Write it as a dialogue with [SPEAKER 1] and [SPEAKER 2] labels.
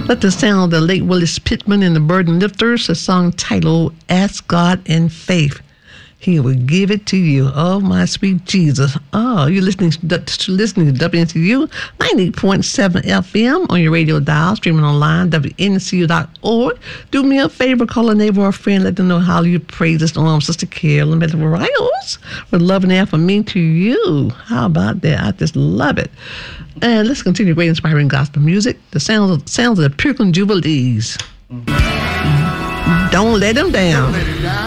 [SPEAKER 1] Let the sound of the late Willis Pittman and the Burden Lifters, a song titled Ask God in Faith. He will give it to you. Oh, my sweet Jesus. Oh, you're listening to WNCU 90.7 FM on your radio dial, streaming online, WNCU.org. Do me a favor, call a neighbor or a friend, let them know how you praise this on Sister Carolyn Rios with love and air from me to you. How about that? I just love it. And let's continue great inspiring gospel music. The sounds of the Pilgrim Jubilees. Don't let them down.